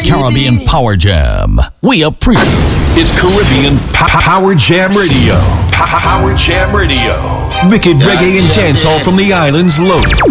Caribbean Power Jam. We appreciate. It's Caribbean Power Jam Radio. Power Jam Radio. Wicked reggae and dancehall from the island's low.